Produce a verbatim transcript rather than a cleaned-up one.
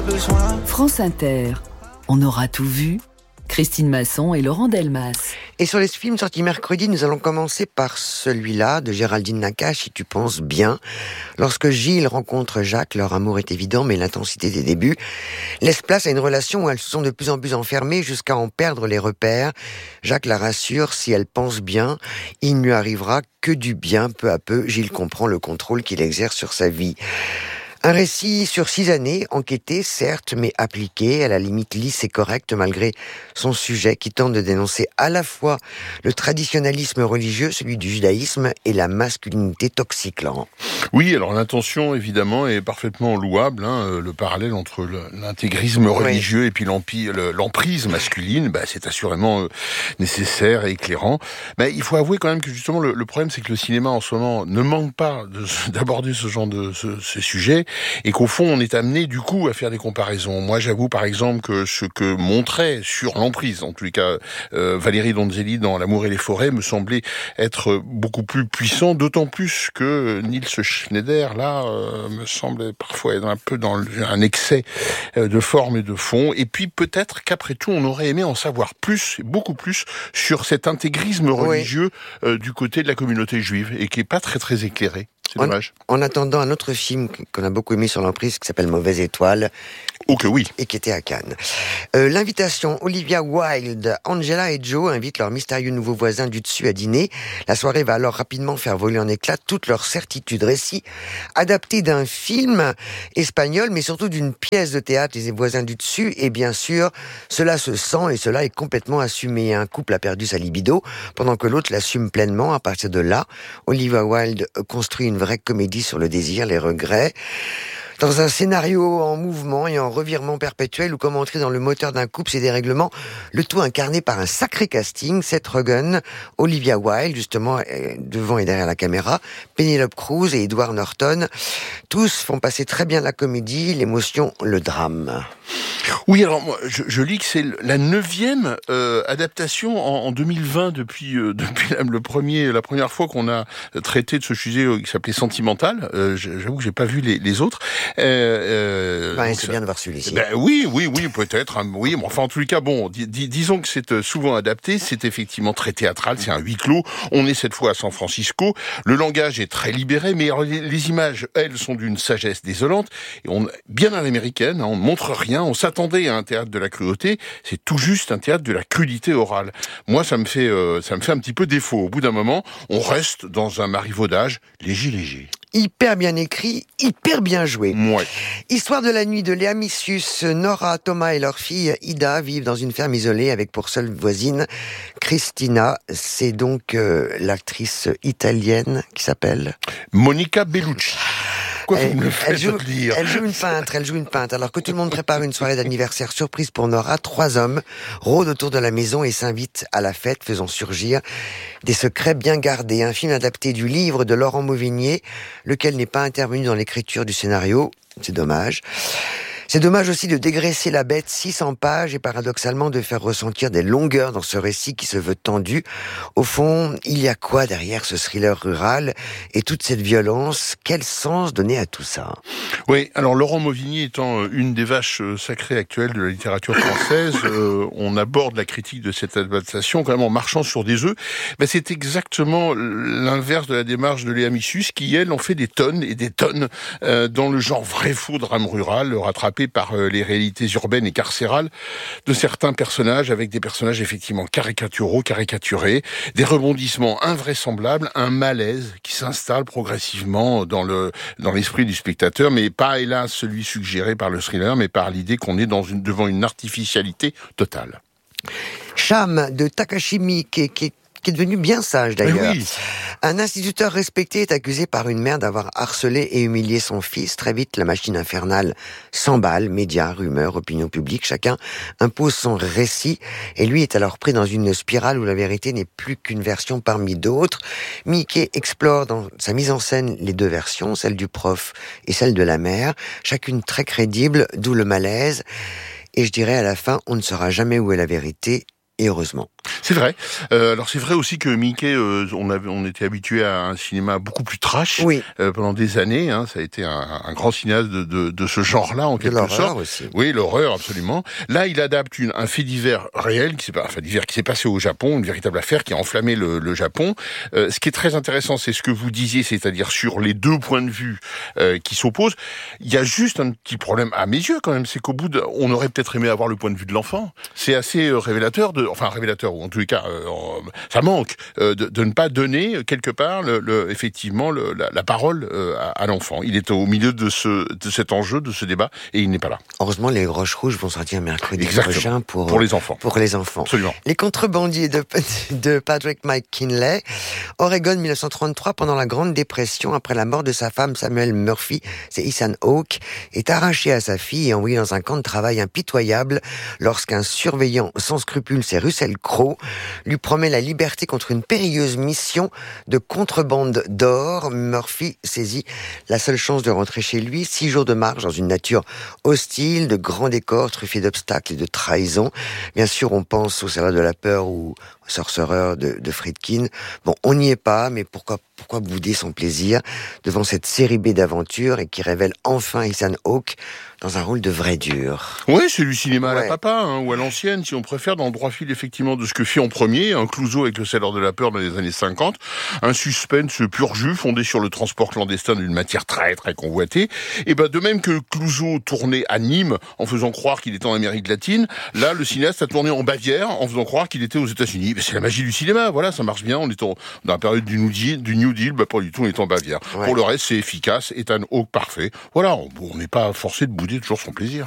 besoin. France Inter, on aura tout vu. Christine Masson et Laurent Delmas. Et sur les films sortis mercredi, nous allons commencer par celui-là de Géraldine Nakache, Si tu penses bien. Lorsque Gilles rencontre Jacques, leur amour est évident, mais l'intensité des débuts laisse place à une relation où elles se sont de plus en plus enfermées jusqu'à en perdre les repères. Jacques la rassure, si elle pense bien, il ne lui arrivera que du bien. Peu à peu, Gilles comprend le contrôle qu'il exerce sur sa vie. Un récit sur six années, enquêté, certes, mais appliqué, à la limite lisse et correcte, malgré son sujet qui tente de dénoncer à la fois le traditionnalisme religieux, celui du judaïsme, et la masculinité toxique, Laurent. Oui, alors l'intention, évidemment, est parfaitement louable. Hein, le parallèle entre le, l'intégrisme religieux oui. et puis l'empire, le, l'emprise masculine, bah, c'est assurément euh, nécessaire et éclairant. Mais il faut avouer quand même que justement, le, le problème, c'est que le cinéma, en ce moment, ne manque pas de, d'aborder ce genre de ce, ces sujets. Et qu'au fond, on est amené, du coup, à faire des comparaisons. Moi, j'avoue, par exemple, que ce que montrait sur l'emprise, en tous les cas, euh, Valérie Donzelli dans L'amour et les forêts, me semblait être beaucoup plus puissant, d'autant plus que Niels Schneider, là, euh, me semblait parfois être un peu dans un excès de forme et de fond. Et puis, peut-être qu'après tout, on aurait aimé en savoir plus, beaucoup plus, sur cet intégrisme religieux oui. euh, du côté de la communauté juive, et qui est pas très, très éclairé. C'est dommage. En, en attendant un autre film qu'on a beaucoup aimé sur l'emprise, qui s'appelle Mauvaise Étoile. Oh que oui. Et qui était à Cannes. Euh, l'invitation, Olivia Wilde, Angela et Joe invitent leurs mystérieux nouveaux voisins du dessus à dîner. La soirée va alors rapidement faire voler en éclats toutes leurs certitudes. Récit adapté d'un film espagnol, mais surtout d'une pièce de théâtre, Les voisins du dessus. Et bien sûr, cela se sent et cela est complètement assumé. Un couple a perdu sa libido, pendant que l'autre l'assume pleinement. À partir de là, Olivia Wilde construit une vraie comédie sur le désir, les regrets. Dans un scénario en mouvement et en revirement perpétuel où comme entrer dans le moteur d'un couple, c'est des règlements, le tout incarné par un sacré casting, Seth Rogen, Olivia Wilde, justement, devant et derrière la caméra, Penelope Cruz et Edward Norton. Tous font passer très bien la comédie, l'émotion, le drame. Oui, alors moi, je, je lis que c'est la neuvième euh, adaptation en, en deux mille vingt depuis euh, depuis la, le premier la première fois qu'on a traité de ce sujet euh, qui s'appelait Sentimental. Euh, j'avoue que j'ai pas vu les, les autres. Euh, euh, ben, c'est ça, bien d'avoir celui-ci. Ben oui, oui, oui, peut-être. Hein, oui, mais enfin en tous les cas, bon, dis, dis, disons que c'est souvent adapté. C'est effectivement très théâtral. C'est un huis clos. On est cette fois à San Francisco. Le langage est très libéré, mais les, les images, elles, sont d'une sagesse désolante. Et on bien à l'américaine. Hein, on ne montre rien. On s'attendait à un théâtre de la cruauté, c'est tout juste un théâtre de la crudité orale. Moi, ça me fait, euh, ça me fait un petit peu défaut. Au bout d'un moment, on reste dans un marivaudage léger, léger. Hyper bien écrit, hyper bien joué. Ouais. Histoire de la nuit de Léa Missus, Nora, Thomas et leur fille Ida vivent dans une ferme isolée avec pour seule voisine Cristina. C'est donc euh, l'actrice italienne qui s'appelle Monica Bellucci. Quoi, elle, vous me elle, joue, dire elle joue une peintre, elle joue une peintre. Alors que tout le monde prépare une soirée d'anniversaire surprise pour Nora, trois hommes rôdent autour de la maison et s'invitent à la fête, faisant surgir des secrets bien gardés. Un film adapté du livre de Laurent Mauvigné, lequel n'est pas intervenu dans l'écriture du scénario. C'est dommage. C'est dommage aussi de dégraisser la bête six cents pages et paradoxalement de faire ressentir des longueurs dans ce récit qui se veut tendu. Au fond, il y a quoi derrière ce thriller rural et toute cette violence? Quel sens donner à tout ça? Oui, alors Laurent Mauvigny étant une des vaches sacrées actuelles de la littérature française, euh, on aborde la critique de cette adaptation quand même en marchant sur des œufs. Ben, c'est exactement l'inverse de la démarche de Léa Missus qui, elle, en fait des tonnes et des tonnes euh, dans le genre vrai faux drame rural, rattrapé par les réalités urbaines et carcérales de certains personnages, avec des personnages effectivement caricaturaux, caricaturés, des rebondissements invraisemblables, un malaise qui s'installe progressivement dans le dans l'esprit du spectateur, mais pas hélas celui suggéré par le thriller, mais par l'idée qu'on est dans une, devant une artificialité totale. Cham de Takashi Miike, qui est qui est devenu bien sage d'ailleurs. Oui. Un instituteur respecté est accusé par une mère d'avoir harcelé et humilié son fils. Très vite, la machine infernale s'emballe, médias, rumeurs, opinion publique, chacun impose son récit et lui est alors pris dans une spirale où la vérité n'est plus qu'une version parmi d'autres. Miike explore dans sa mise en scène les deux versions, celle du prof et celle de la mère, chacune très crédible, d'où le malaise. Et je dirais à la fin, on ne saura jamais où est la vérité. Et heureusement. C'est vrai. Euh, alors c'est vrai aussi que Mickey, euh, on avait, on était habitué à un cinéma beaucoup plus trash oui. euh, pendant des années. Hein, ça a été un, un grand cinéaste de, de, de ce genre-là en de quelque sorte. Aussi. Oui, l'horreur absolument. Là, il adapte une, un fait divers réel qui s'est, enfin divers qui s'est passé au Japon, une véritable affaire qui a enflammé le, le Japon. Euh, ce qui est très intéressant, c'est ce que vous disiez, c'est-à-dire sur les deux points de vue euh, qui s'opposent. Il y a juste un petit problème à mes yeux quand même, c'est qu'au bout de, on aurait peut-être aimé avoir le point de vue de l'enfant. C'est assez euh, révélateur de, enfin révélateur ou en tous les cas, euh, ça manque euh, de, de ne pas donner quelque part le, le, effectivement le, la, la parole euh, à, à l'enfant. Il est au milieu de ce de cet enjeu, de ce débat, et il n'est pas là. Heureusement, les Roches Rouges vont sortir mercredi Exactement. prochain pour pour les enfants. Pour les enfants. Absolument. Les contrebandiers de de Patrick McKinley, Oregon mille neuf cent trente-trois, pendant la Grande Dépression, après la mort de sa femme Samuel Murphy, c'est Ethan Hawke, est arraché à sa fille et envoyé dans un camp de travail impitoyable lorsqu'un surveillant sans scrupules, c'est Russell Crowe, lui promet la liberté contre une périlleuse mission de contrebande d'or. Murphy saisit la seule chance de rentrer chez lui. Six jours de marche dans une nature hostile, de grands décors truffés d'obstacles et de trahisons. Bien sûr, on pense au Salade de la peur ou au Sorcerer de, de Friedkin. Bon, on n'y est pas, mais pourquoi, pourquoi bouder son plaisir devant cette série B d'aventures et qui révèle enfin Ethan Hawke dans un rôle de vrai dur. Oui, c'est du cinéma ouais. à la papa, hein, ou à l'ancienne, si on préfère, dans le droit fil, effectivement, de ce que fit en premier, un Clouseau avec le Cellar de la peur dans les années cinquante, un suspense pur jus, fondé sur le transport clandestin d'une matière très, très convoitée. Et ben, de même que Clouseau tournait à Nîmes, en faisant croire qu'il était en Amérique latine, là, le cinéaste a tourné en Bavière, en faisant croire qu'il était aux États-Unis. Ben, c'est la magie du cinéma, voilà, ça marche bien, on est en, dans la période du New Deal, du New Deal, ben, pas du tout, on est en Bavière. Ouais. Pour le reste, c'est efficace, Ethan Hawke parfait. Voilà, on n'est pas forcé de bouder toujours son plaisir.